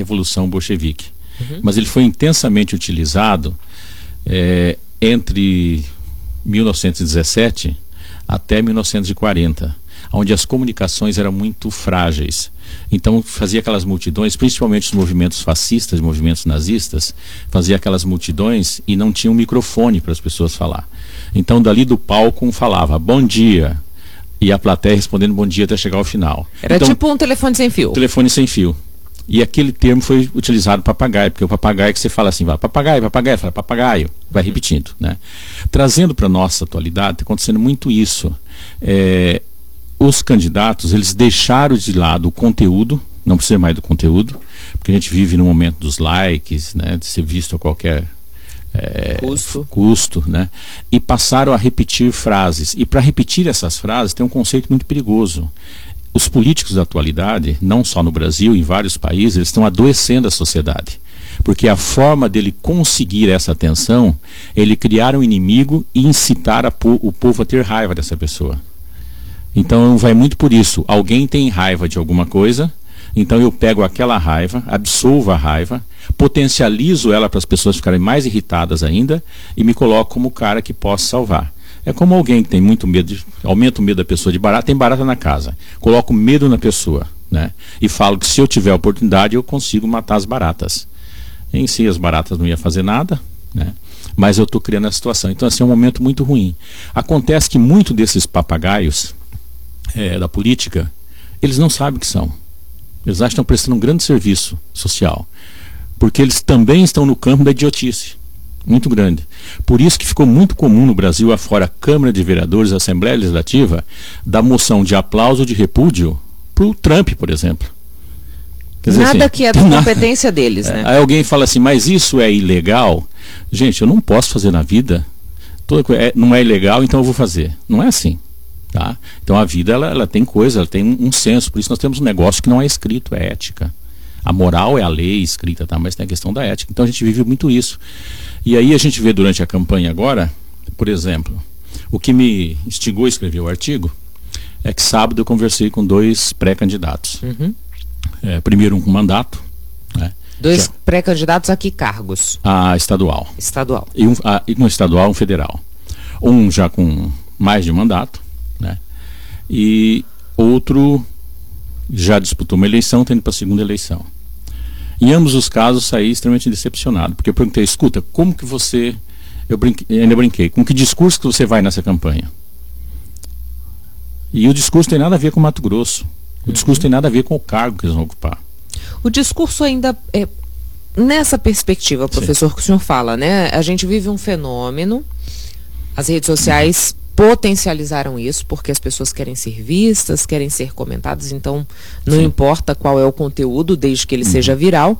Revolução Bolchevique. Mas ele foi intensamente utilizado entre 1917 até 1940, onde as comunicações eram muito frágeis. Então fazia aquelas multidões, principalmente os movimentos fascistas, movimentos nazistas, fazia aquelas multidões e não tinha um microfone para as pessoas falar. Então dali do palco falava bom dia, e a plateia respondendo bom dia até chegar ao final. Era então, tipo um telefone sem fio. Telefone sem fio. E aquele termo foi utilizado papagaio, porque o papagaio que você fala assim, vai papagaio, papagaio, fala papagaio, vai repetindo, né? Trazendo para a nossa atualidade, está acontecendo muito isso. Os candidatos, eles deixaram de lado o conteúdo, não precisa mais do conteúdo, porque a gente vive no momento dos likes, né, de ser visto a qualquer custo, né? E passaram a repetir frases. E para repetir essas frases tem um conceito muito perigoso. Os políticos da atualidade, não só no Brasil, em vários países, eles estão adoecendo a sociedade. Porque a forma dele conseguir essa atenção, ele criar um inimigo e incitar o povo a ter raiva dessa pessoa. Então vai muito por isso. Alguém tem raiva de alguma coisa, então eu pego aquela raiva, absolvo a raiva, potencializo ela para as pessoas ficarem mais irritadas ainda e me coloco como o cara que possa salvar. É como alguém que tem muito medo, aumenta o medo da pessoa de barata, tem barata na casa. Coloco medo na pessoa, né? E falo que se eu tiver a oportunidade eu consigo matar as baratas. Em si as baratas não iam fazer nada, né? Mas eu estou criando a situação. Então assim, é um momento muito ruim. Acontece que muito desses papagaios da política, eles não sabem o que são. Eles acham que estão prestando um grande serviço social. Porque eles também estão no campo da idiotice. Muito grande. Por isso que ficou muito comum no Brasil afora a Câmara de Vereadores, a Assembleia Legislativa, da moção de aplauso de repúdio para o Trump, por exemplo. Quer dizer, nada assim, que é da competência deles, né? Aí alguém fala assim, mas isso é ilegal? Gente, eu não posso fazer na vida. Não é ilegal, então eu vou fazer. Não é assim. Tá? Então a vida ela tem coisa, ela tem um senso. Por isso nós temos um negócio que não é escrito, é ética. A moral é a lei escrita, tá? Mas tem a questão da ética. Então a gente vive muito isso. E aí a gente vê durante a campanha agora, por exemplo, o que me instigou a escrever o artigo é que sábado eu conversei com 2 pré-candidatos. Primeiro um com mandato. Né? 2 pré-candidatos a que cargos? A estadual. Estadual. E um estadual, um federal. Um já com mais de um mandato, né? E outro já disputou uma eleição, está indo para a segunda eleição. Em ambos os casos saí extremamente decepcionado, porque eu perguntei, escuta, como que você, ainda brinquei, com que discurso que você vai nessa campanha? E o discurso tem nada a ver com Mato Grosso, o discurso tem nada a ver com o cargo que eles vão ocupar. O discurso ainda é, nessa perspectiva, professor, Sim. que o senhor fala, né? A gente vive um fenômeno, as redes sociais potencializaram isso, porque as pessoas querem ser vistas, querem ser comentadas, então não Sim. importa qual é o conteúdo, desde que ele seja viral.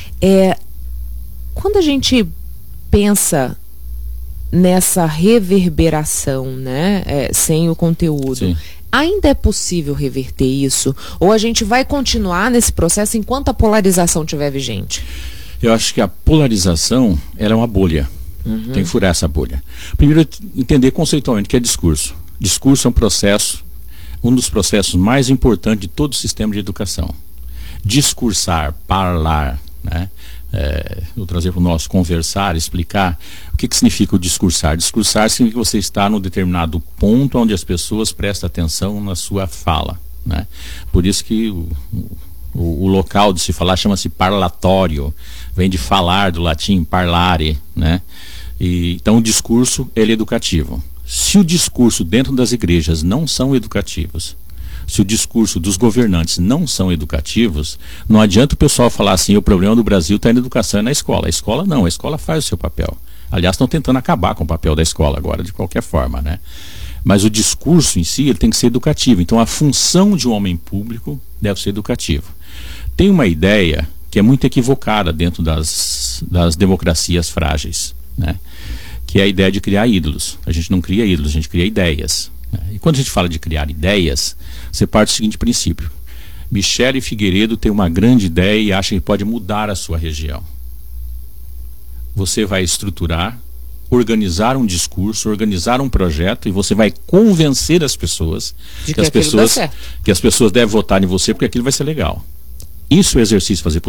Quando a gente pensa nessa reverberação, né, sem o conteúdo, Sim. ainda é possível reverter isso? Ou a gente vai continuar nesse processo enquanto a polarização estiver vigente? Eu acho que a polarização ela é uma bolha. Tem que furar essa bolha. Primeiro, entender conceitualmente o que é discurso. Discurso é um processo, um dos processos mais importantes de todo o sistema de educação. Discursar, falar, né? Vou trazer para o nosso conversar, explicar o que significa o discursar. Discursar significa que você está num determinado ponto onde as pessoas prestam atenção na sua fala, né? Por isso que o local de se falar chama-se parlatório, vem de falar do latim parlare, né? Então o discurso ele é educativo. Se o discurso dentro das igrejas não são educativos, se o discurso dos governantes não são educativos, não adianta o pessoal falar assim, o problema do Brasil está na educação e na escola. A escola não, a escola faz o seu papel. Aliás, estão tentando acabar com o papel da escola agora, de qualquer forma, né? Mas o discurso em si ele tem que ser educativo. Então a função de um homem público deve ser educativo. Tem uma ideia que é muito equivocada dentro das democracias frágeis, né? Que é a ideia de criar ídolos. A gente não cria ídolos, a gente cria ideias, né? E quando a gente fala de criar ideias, você parte do seguinte princípio: Michele Figueiredo tem uma grande ideia e acha que pode mudar a sua região. Você vai estruturar, organizar um discurso, organizar um projeto e você vai convencer as pessoas que as pessoas devem votar em você porque aquilo vai ser legal. Isso é exercício fazer